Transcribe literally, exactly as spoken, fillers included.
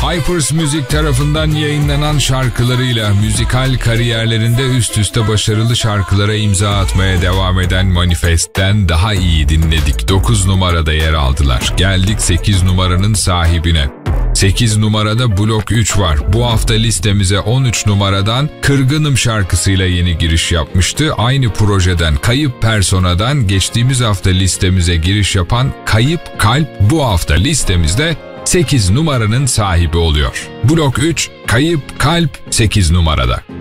Hypers Müzik tarafından yayınlanan şarkılarıyla müzikal kariyerlerinde üst üste başarılı şarkılara imza atmaya devam eden Manifest'ten Daha İyi dinledik. dokuz numarada yer aldılar. Geldik sekiz numaranın sahibine. sekiz numarada Blok üç var. Bu hafta listemize on üç numaradan Kırgınım şarkısıyla yeni giriş yapmıştı. Aynı projeden Kayıp Persona'dan geçtiğimiz hafta listemize giriş yapan Kayıp Kalp bu hafta listemizde sekiz numaranın sahibi oluyor. Blok üç, Kayıp Kalp sekiz numarada.